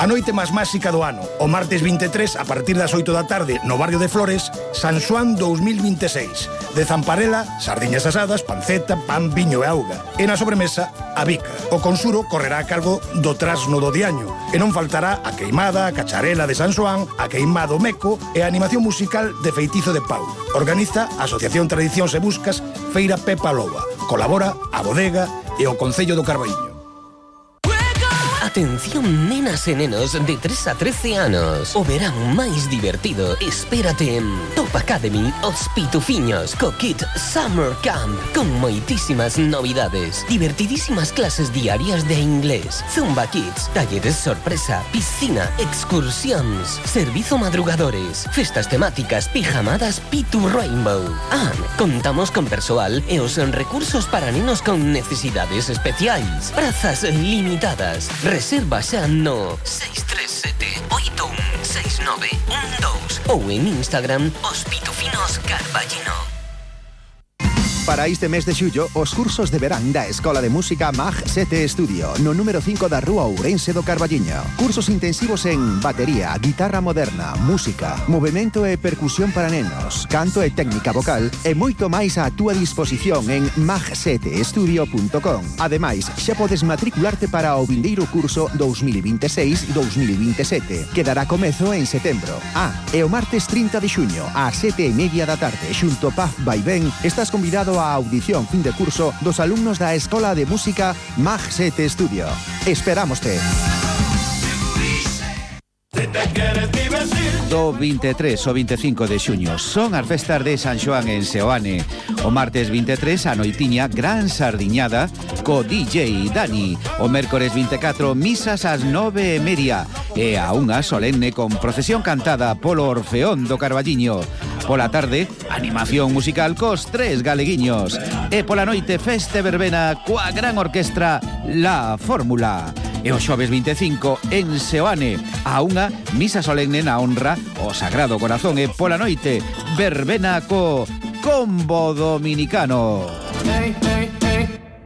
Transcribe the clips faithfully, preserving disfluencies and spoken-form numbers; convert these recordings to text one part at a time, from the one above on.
A noite máis máxica do ano, o martes vinte e tres, a partir das oito da tarde, no barrio de Flores, San Xoán dos mil vinte e seis. De Zamparela, sardiñas asadas, panceta, pan, viño e auga. E na sobremesa, a bica. O consuro correrá a cargo do trasno do diaño. E non faltará a queimada, a cacharela de San Xoán, a queimado meco e a animación musical de Feitizo de Pau. Organiza a Asociación Tradicións e Buscas Feira Pepa Loba. Colabora a Bodega e o Concello do Carballiño. Atención, nenas e nenos de tres a trece anos. O verán máis divertido espérate en Top Academy Os Pitufiños co Kit Summer Camp, con moitísimas novidades, divertidísimas clases diarias de inglés, Zumba Kids, talleres sorpresa, piscina, excursións, servizo madrugadores, festas temáticas, pijamadas Pitu Rainbow. Ah, contamos con persoal e os recursos para nenos con necesidades especiais. Prazas limitadas. Reserva xa no seis tres sete oito un seis nove un dos ou en Instagram Os Pitufinos Carballino. Para este mes de xullo, os cursos de verán da Escola de Música Mag sete Estudio, no número cinco da Rúa Ourense do Carballiño. Cursos intensivos en batería, guitarra moderna, música, movimento e percusión para nenos, canto e técnica vocal e moito máis a túa disposición en mag sete estudio punto com. Ademais, xa podes matricularte para o vindeiro curso dous mil vinte e seis dous mil vinte e sete, que dará comezo en setembro. Ah, e o martes trinta de xuño, ás sete e media da tarde, xunto Paz Vaivén, estás convidado a audición fin de curso dos alumnos da Escola de Música Mag sete Estudio. Esperámoste. Do vinte e tres ao vinte e cinco de xuño son as festas de San Xoán en Seoane. O martes vinte e tres a noitiña gran sardiñada co D J Dani. O mércores vinte e catro misas ás nove e media e a unha solemne con procesión cantada polo Orfeón do Carballiño. Pola tarde, animación musical cos tres galeguiños. E pola noite, feste verbena coa gran orquestra La Fórmula. E o xoves vinte e cinco, en Seoane, a unha misa solemne na honra o Sagrado Corazón. E pola noite, verbena co Combo Dominicano. Hey, hey, hey.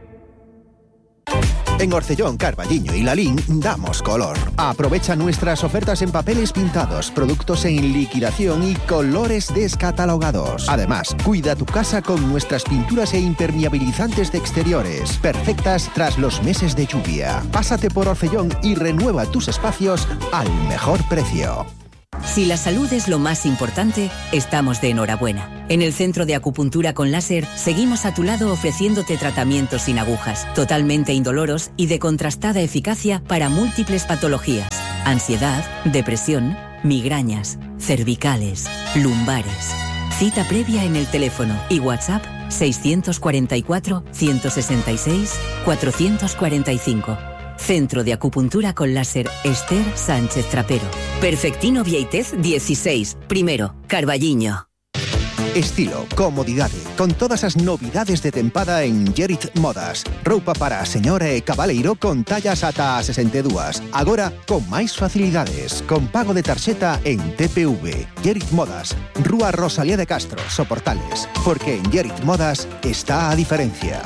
En Orcellón, Carballiño y Lalín damos color. Aprovecha nuestras ofertas en papeles pintados, productos en liquidación y colores descatalogados. Además, cuida tu casa con nuestras pinturas e impermeabilizantes de exteriores, perfectas tras los meses de lluvia. Pásate por Orcellón y renueva tus espacios al mejor precio. Si la salud es lo más importante, estamos de enhorabuena. En el Centro de Acupuntura con Láser seguimos a tu lado ofreciéndote tratamientos sin agujas, totalmente indoloros y de contrastada eficacia para múltiples patologías: ansiedad, depresión, migrañas, cervicales, lumbares. Cita previa en el teléfono y WhatsApp seiscientos cuarenta y cuatro, ciento sesenta y seis, cuatrocientos cuarenta y cinco. Centro de Acupuntura con Láser Esther Sánchez Trapero. Perfectino Vieitez dieciséis, primero, Carballiño. Estilo, comodidade, con todas as novidades de tempada en Gerit Modas. Roupa para a señora e cabaleiro con tallas ata a sesenta e dúas. Agora con máis facilidades, con pago de tarxeta en T P V. Gerit Modas, Rúa Rosalía de Castro, Soportales. Porque en Gerit Modas está a diferencia.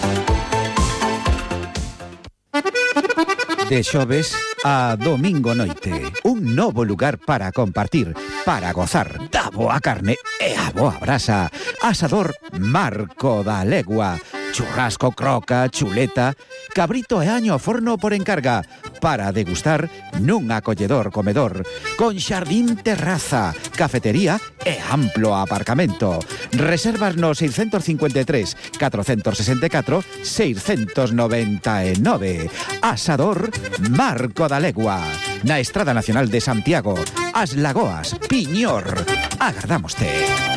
De xoves a domingo noite, un novo lugar para compartir, para gozar da boa carne e a boa brasa. Asador Marco da Legua. Churrasco, croca, chuleta, cabrito e año ao forno por encarga, para degustar nun acolledor comedor, con xardín terraza, cafetería e amplo aparcamento. Reservas no seiscentos cincuenta e tres, catrocentos sesenta e catro, seiscentos noventa e nove. Asador Marco da Legua, na Estrada Nacional de Santiago, As Lagoas, Piñor. Agardámoste.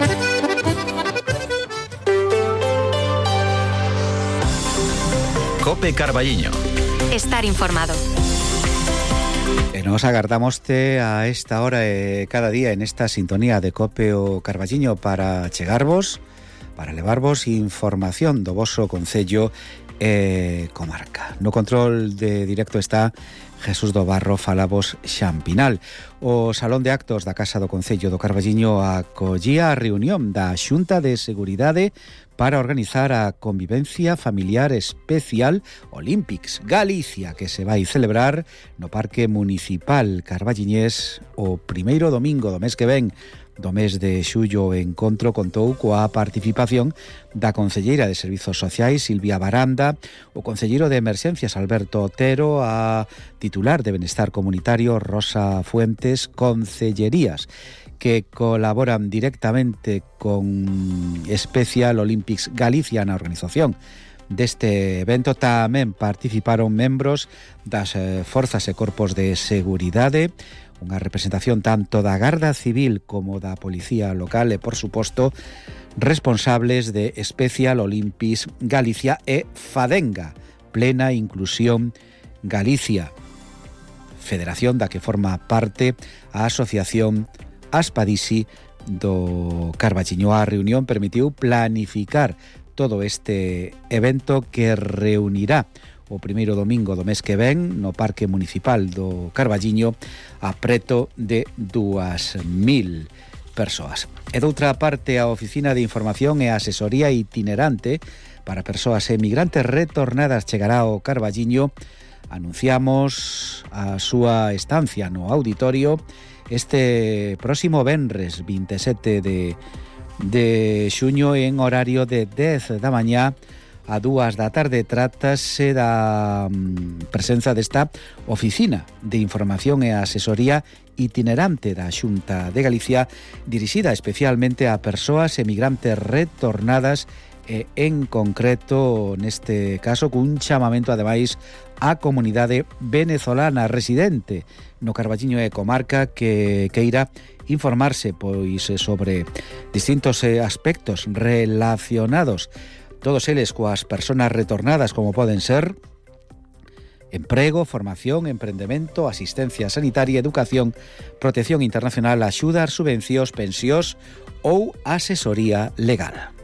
Cope Carballiño. Estar informado. E nos agardamoste a esta hora e cada día en esta sintonía de Cope o Carballiño para chegarvos, para levarvos información do voso concello e comarca. No control de directo está Jesús do Barro, falabos Xampinal. O Salón de Actos da Casa do Concello do Carballiño acollía a reunión da Xunta de Seguridade para organizar a convivencia familiar especial Olympics Galicia, que se vai celebrar no Parque Municipal Carballiñés o primeiro domingo do mes que ven. Do mes de xullo o encontro contou coa participación da concelleira de Servizos Sociais Silvia Baranda, o concelleiro de Emerxencias Alberto Otero, a titular de Benestar Comunitario Rosa Fuentes, concellerías que colaboran directamente con Special Olympics Galicia na organización deste evento. Tamén participaron membros das eh, forzas e corpos de seguridade, unha representación tanto da Garda Civil como da Policía Local e, por suposto, responsables de Special Olympics Galicia e FADENGA, Plena Inclusión Galicia, federación da que forma parte a Asociación Aspadisi do Carballiño. A reunión permitiu planificar todo este evento que reunirá o primeiro domingo do mes que ven no Parque Municipal do Carballiño a preto de dúas mil persoas. E doutra parte, a Oficina de Información e Asesoría Itinerante para Persoas emigrantes retornadas chegará ao Carballiño. Anunciamos a súa estancia no auditorio este próximo venres vinte e sete de, de xuño en horario de dez da mañá a dúas da tarde. Trátase da mm, presenza desta Oficina de Información e Asesoría Itinerante da Xunta de Galicia, dirixida especialmente a persoas emigrantes retornadas e, en concreto, neste caso, cun chamamento, ademais, á comunidade venezolana residente no Carballiño e comarca que queira informarse pois sobre distintos aspectos relacionados, todos eles coas persoas retornadas, como poden ser emprego, formación, emprendemento, asistencia sanitaria, educación, protección internacional, axudas, subvencións, pensións ou asesoría legal.